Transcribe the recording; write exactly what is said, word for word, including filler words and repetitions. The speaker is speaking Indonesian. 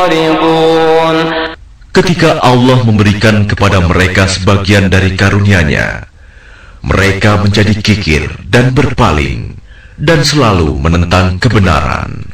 معرضون. Ketika Allah memberikan kepada mereka sebagian dari karunia-Nya, mereka menjadi kikir dan berpaling dan selalu menentang kebenaran.